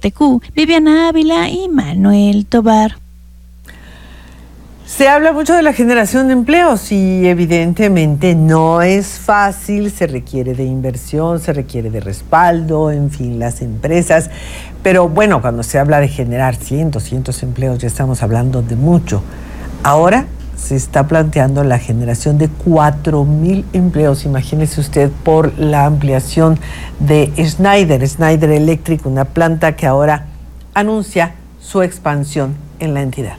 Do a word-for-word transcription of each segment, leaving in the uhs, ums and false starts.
T Q, Viviana Ávila y Manuel Tobar. Se habla mucho de la generación de empleos y evidentemente no es fácil, se requiere de inversión, se requiere de respaldo, en fin, las empresas. Pero bueno, cuando se habla de generar cien, doscientos empleos, ya estamos hablando de mucho. Ahora se está planteando la generación de cuatro mil empleos, imagínese usted, por la ampliación de Schneider, Schneider Electric, una planta que ahora anuncia su expansión en la entidad.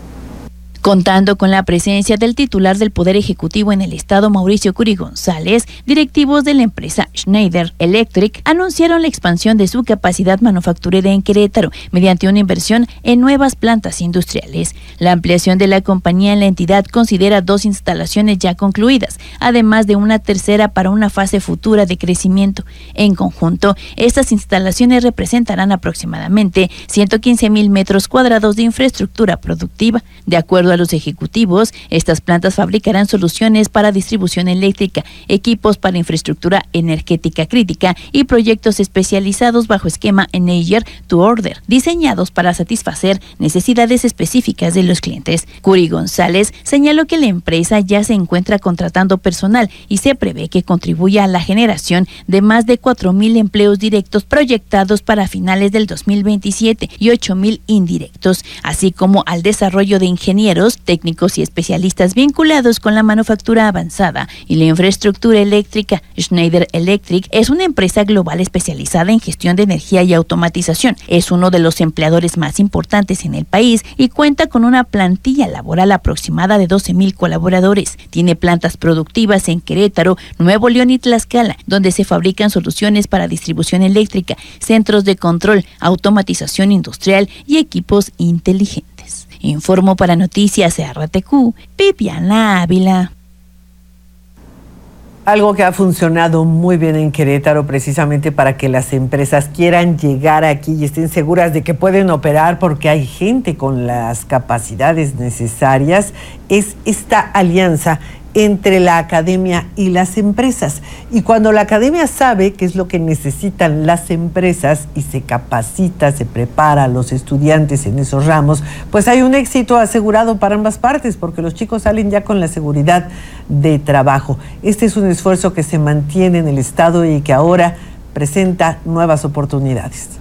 Contando con la presencia del titular del Poder Ejecutivo en el estado, Mauricio Curi González, directivos de la empresa Schneider Electric anunciaron la expansión de su capacidad manufacturera en Querétaro mediante una inversión en nuevas plantas industriales. La ampliación de la compañía en la entidad considera dos instalaciones ya concluidas, además de una tercera para una fase futura de crecimiento. En conjunto, estas instalaciones representarán aproximadamente ciento quince mil metros cuadrados de infraestructura productiva. De acuerdo a los ejecutivos, estas plantas fabricarán soluciones para distribución eléctrica, equipos para infraestructura energética crítica y proyectos especializados bajo esquema Enabler to Order, diseñados para satisfacer necesidades específicas de los clientes. Curi González señaló que la empresa ya se encuentra contratando personal y se prevé que contribuya a la generación de más de cuatro mil empleos directos proyectados para finales del dos mil veintisiete y ocho mil indirectos, así como al desarrollo de ingenieros, técnicos y especialistas vinculados con la manufactura avanzada y la infraestructura eléctrica. Schneider Electric es una empresa global especializada en gestión de energía y automatización. Es uno de los empleadores más importantes en el país y cuenta con una plantilla laboral aproximada de doce mil colaboradores. Tiene plantas productivas en Querétaro, Nuevo León y Tlaxcala, donde se fabrican soluciones para distribución eléctrica, centros de control, automatización industrial y equipos inteligentes. Informó para Noticias R T Q, Viviana Ávila. Algo que ha funcionado muy bien en Querétaro precisamente para que las empresas quieran llegar aquí y estén seguras de que pueden operar porque hay gente con las capacidades necesarias, es esta alianza entre la academia y las empresas. Y cuando la academia sabe qué es lo que necesitan las empresas y se capacita, se prepara a los estudiantes en esos ramos, pues hay un éxito asegurado para ambas partes, porque los chicos salen ya con la seguridad de trabajo. Este es un esfuerzo que se mantiene en el estado y que ahora presenta nuevas oportunidades.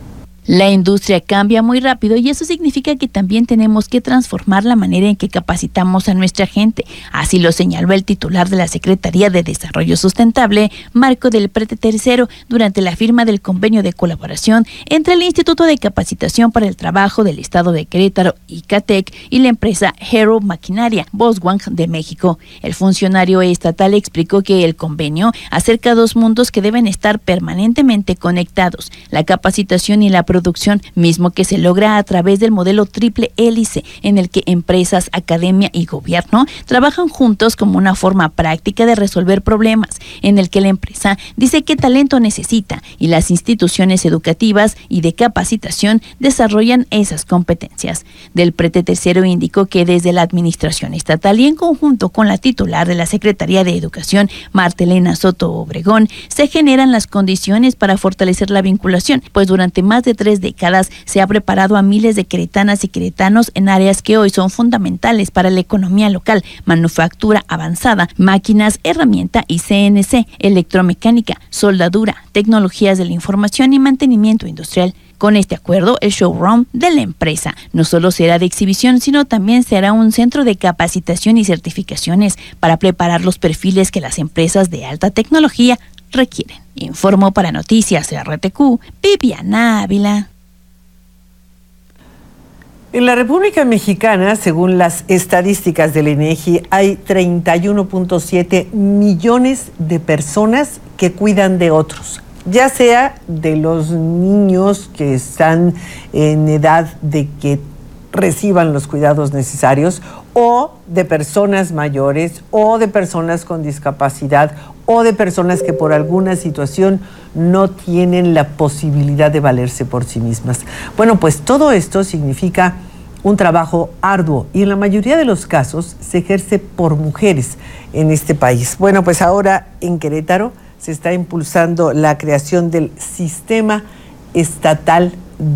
La industria cambia muy rápido y eso significa que también tenemos que transformar la manera en que capacitamos a nuestra gente. Así lo señaló el titular de la Secretaría de Desarrollo Sustentable, Marco del Prete Tercero, durante la firma del convenio de colaboración entre el Instituto de Capacitación para el Trabajo del Estado de Querétaro, ICATEC, y la empresa Hero Maquinaria, Volkswagen de México. El funcionario estatal explicó que el convenio acerca dos mundos que deben estar permanentemente conectados: la capacitación y la producción producción, mismo que se logra a través del modelo triple hélice, en el que empresas, academia y gobierno trabajan juntos como una forma práctica de resolver problemas, en el que la empresa dice qué talento necesita y las instituciones educativas y de capacitación desarrollan esas competencias. Del Prete Tercero indicó que desde la administración estatal y en conjunto con la titular de la Secretaría de Educación, Marta Elena Soto Obregón, se generan las condiciones para fortalecer la vinculación, pues durante más de tres décadas se ha preparado a miles de queretanas y queretanos en áreas que hoy son fundamentales para la economía local: manufactura avanzada, máquinas, herramienta y C N C, electromecánica, soldadura, tecnologías de la información y mantenimiento industrial. Con este acuerdo, el showroom de la empresa no solo será de exhibición, sino también será un centro de capacitación y certificaciones para preparar los perfiles que las empresas de alta tecnología requieren. Informó para Noticias R T Q, Viviana Ávila. En la República Mexicana, según las estadísticas del INEGI, hay treinta y uno punto siete millones de personas que cuidan de otros, ya sea de los niños que están en edad de que reciban los cuidados necesarios, o de personas mayores, o de personas con discapacidad, o de personas que por alguna situación no tienen la posibilidad de valerse por sí mismas. Bueno, pues todo esto significa un trabajo arduo y en la mayoría de los casos se ejerce por mujeres en este país. Bueno, pues ahora en Querétaro se está impulsando la creación del Sistema Estatal